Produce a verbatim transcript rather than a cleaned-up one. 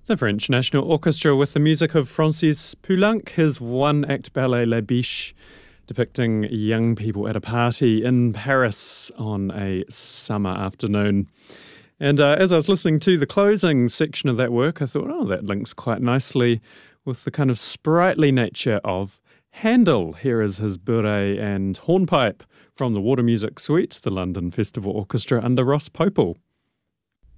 The French National Orchestra with the music of Francis Poulenc, his one-act ballet La Biche, depicting young people at a party in Paris on a summer afternoon. And uh, as I was listening to the closing section of that work, I thought, oh, that links quite nicely with the kind of sprightly nature of Handel. Here is his bourrée and hornpipe from the Water Music Suite, the London Festival Orchestra under Ross Popel.